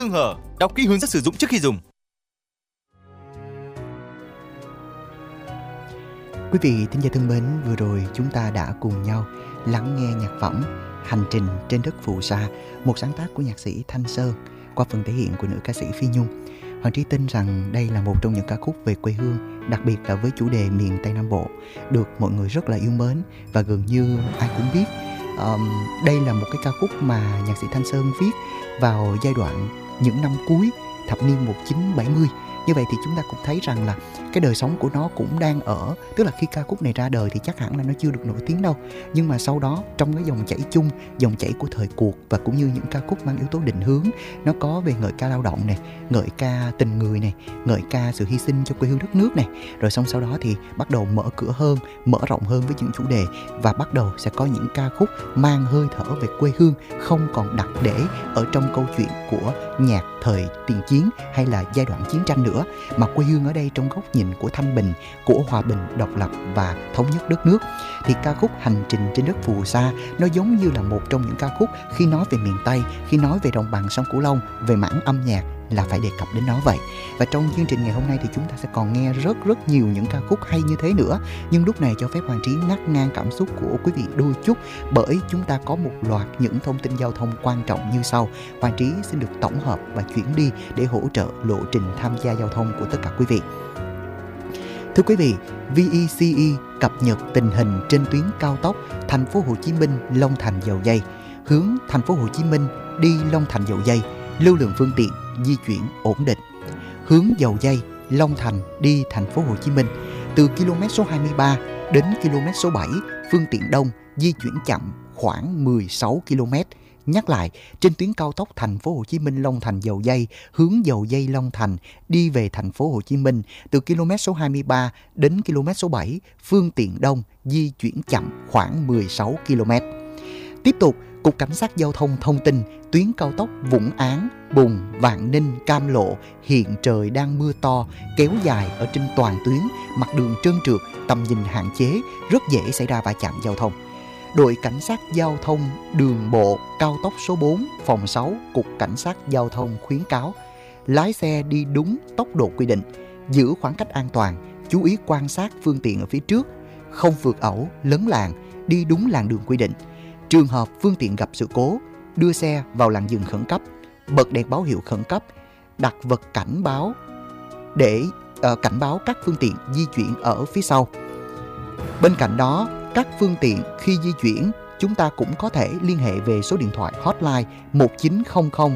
Tương hờ, đọc kỹ hướng dẫn sử dụng trước khi dùng. Quý vị thính giả thân mến, vừa rồi chúng ta đã cùng nhau lắng nghe nhạc phẩm Hành trình trên đất phù sa, một sáng tác của nhạc sĩ Thanh Sơn qua phần thể hiện của nữ ca sĩ Phi Nhung. Hoàng Trí tin rằng đây là một trong những ca khúc về quê hương, đặc biệt là với chủ đề miền Tây Nam Bộ, được mọi người rất là yêu mến và gần như ai cũng biết. Đây là một cái ca khúc mà nhạc sĩ Thanh Sơn viết vào giai đoạn những năm cuối thập niên 1970. Như vậy thì chúng ta cũng thấy rằng là cái đời sống của nó cũng đang ở, tức là khi ca khúc này ra đời thì chắc hẳn là nó chưa được nổi tiếng đâu, nhưng mà sau đó trong cái dòng chảy chung, dòng chảy của thời cuộc và cũng như những ca khúc mang yếu tố định hướng, nó có về ngợi ca lao động này, ngợi ca tình người này, ngợi ca sự hy sinh cho quê hương đất nước này, rồi xong sau đó thì bắt đầu mở cửa hơn, mở rộng hơn với những chủ đề và bắt đầu sẽ có những ca khúc mang hơi thở về quê hương, không còn đặt để ở trong câu chuyện của nhạc thời tiền chiến hay là giai đoạn chiến tranh nữa, mà quê hương ở đây trong góc nhìn của thanh bình, của hòa bình, độc lập và thống nhất đất nước. Thì ca khúc Hành trình trên đất phù sa nó giống như là một trong những ca khúc khi nói về miền Tây, khi nói về đồng bằng sông Cửu Long, về mảng âm nhạc là phải đề cập đến nó vậy. Và trong chương trình ngày hôm nay thì chúng ta sẽ còn nghe rất nhiều những ca khúc hay như thế nữa. Nhưng lúc này cho phép Hoàng Trí ngắt ngang cảm xúc của quý vị đôi chút, bởi chúng ta có một loạt những thông tin giao thông quan trọng như sau. Hoàng Trí xin được tổng hợp và chuyển đi để hỗ trợ lộ trình tham gia giao thông của tất cả quý vị. Thưa quý vị, VECE cập nhật tình hình trên tuyến cao tốc Thành phố Hồ Chí Minh - Long Thành - Dầu Giây, hướng Thành phố Hồ Chí Minh đi Long Thành - Dầu Giây, lưu lượng phương tiện di chuyển ổn định. Hướng Dầu Giây - Long Thành đi Thành phố Hồ Chí Minh, từ km số 23 đến km số 7, phương tiện đông, di chuyển chậm khoảng 16 km. Nhắc lại, trên tuyến cao tốc Thành phố Hồ Chí Minh - Long Thành - Dầu Giây, hướng Dầu Giây - Long Thành đi về Thành phố Hồ Chí Minh, từ km số 23 đến km số 7, phương tiện đông, di chuyển chậm khoảng 16 km. Tiếp tục, Cục Cảnh sát Giao thông thông tin tuyến cao tốc Vũng Áng - Bùng - Vạn Ninh - Cam Lộ hiện trời đang mưa to kéo dài ở trên toàn tuyến, mặt đường trơn trượt, tầm nhìn hạn chế, rất dễ xảy ra va chạm giao thông. Đội Cảnh sát Giao thông Đường bộ cao tốc số 4, phòng 6, Cục Cảnh sát Giao thông khuyến cáo lái xe đi đúng tốc độ quy định, giữ khoảng cách an toàn, chú ý quan sát phương tiện ở phía trước, không vượt ẩu, lấn làn, đi đúng làn đường quy định. Trường hợp phương tiện gặp sự cố, đưa xe vào làn dừng khẩn cấp, bật đèn báo hiệu khẩn cấp, đặt vật cảnh báo để cảnh báo các phương tiện di chuyển ở phía sau. Bên cạnh đó, các phương tiện khi di chuyển, chúng ta cũng có thể liên hệ về số điện thoại hotline 1900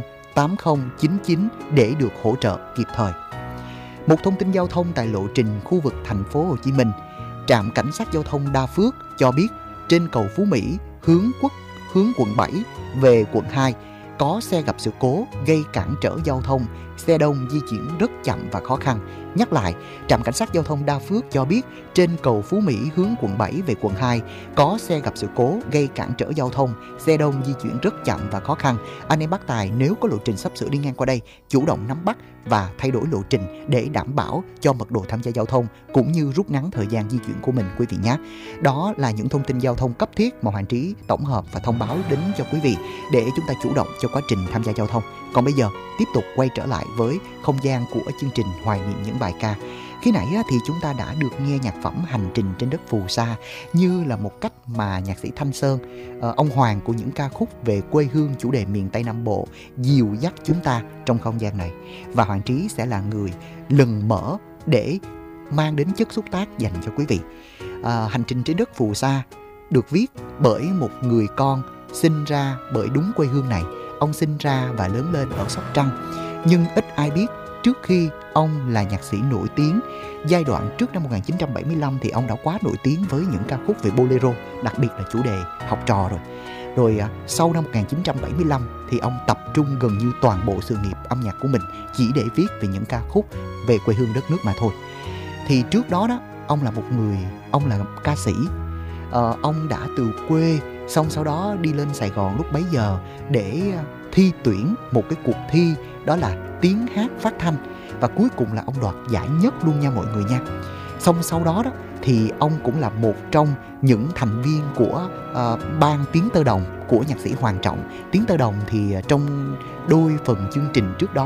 8099 để được hỗ trợ kịp thời. Một thông tin giao thông tại lộ trình khu vực Thành phố Hồ Chí Minh, trạm cảnh sát giao thông Đa Phước cho biết trên cầu Phú Mỹ hướng quận 7 về quận 2 có xe gặp sự cố gây cản trở giao thông, xe đông di chuyển rất chậm và khó khăn. Nhắc lại, trạm cảnh sát giao thông Đa Phước cho biết trên cầu Phú Mỹ hướng quận 7 về quận 2 có xe gặp sự cố gây cản trở giao thông, xe đông di chuyển rất chậm và khó khăn. Anh em bác tài nếu có lộ trình sắp sửa đi ngang qua đây, chủ động nắm bắt và thay đổi lộ trình để đảm bảo cho mật độ tham gia giao thông cũng như rút ngắn thời gian di chuyển của mình quý vị nhé. Đó là những thông tin giao thông cấp thiết mà Hoàng Trí tổng hợp và thông báo đến cho quý vị để chúng ta chủ động cho quá trình tham gia giao thông. Còn bây giờ tiếp tục quay trở lại với không gian của chương trình hoài niệm những bài ca. Khi nãy thì chúng ta đã được nghe nhạc phẩm Hành trình trên đất phù sa như là một cách mà nhạc sĩ Thanh Sơn, ông hoàng của những ca khúc về quê hương chủ đề miền Tây Nam Bộ, dìu dắt chúng ta trong không gian này. Và Hoàng Trí sẽ là người lần mở để mang đến chất xúc tác dành cho quý vị. Hành trình trên đất phù sa được viết bởi một người con sinh ra bởi đúng quê hương này. Ông sinh ra và lớn lên ở Sóc Trăng, nhưng ít ai biết trước khi ông là nhạc sĩ nổi tiếng. Giai đoạn trước năm 1975 thì ông đã quá nổi tiếng với những ca khúc về bolero, đặc biệt là chủ đề học trò rồi. Rồi sau năm 1975 thì ông tập trung gần như toàn bộ sự nghiệp âm nhạc của mình chỉ để viết về những ca khúc về quê hương đất nước mà thôi. Thì trước đó ông là ca sĩ. Ông đã từ quê xong sau đó đi lên Sài Gòn lúc bấy giờ để thi tuyển một cái cuộc thi, đó là tiếng hát phát thanh, và cuối cùng là ông đoạt giải nhất luôn nha mọi người nha. Xong sau đó thì ông cũng là một trong những thành viên của ban Tiếng Tơ Đồng của nhạc sĩ Hoàng Trọng. Tiếng Tơ Đồng thì trong đôi phần chương trình trước đó